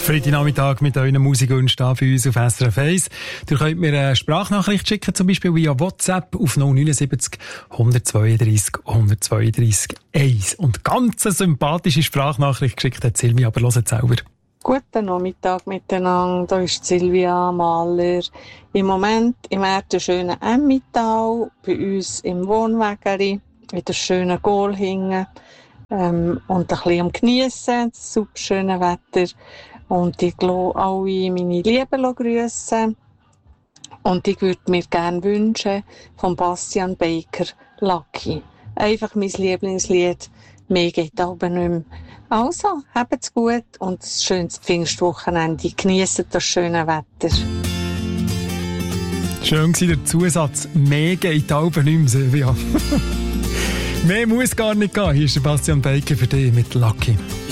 Freitagnachmittag mit euren Musikwünschen da bei uns auf SRF 1. Ihr könnt mir eine Sprachnachricht schicken, zum Beispiel via WhatsApp auf 079 132 132 1. Und ganz eine sympathische Sprachnachricht geschickt hat Silvia, aber hört selber. Guten Nachmittag miteinander, hier ist Silvia Mahler. Im Moment im schönen Emmental, bei uns im Wohnwägeli, in der schönen Gohlhingen und ein bisschen am Geniessen, das super schöne Wetter. Und ich will alle meine Lieben grüssen. Und ich würde mir gerne wünschen von Bastian Baker, Lucky. Einfach mein Lieblingslied. Mehr geht aber nicht mehr. Also, habt's gut und ein schönes Pfingstwochenende. Genießt das schöne Wetter. Schön war der Zusatz. Mehr geht aber nicht mehr, Silvia. Mehr muss gar nicht gehen. Hier ist Bastian Baker für dich mit Lucky.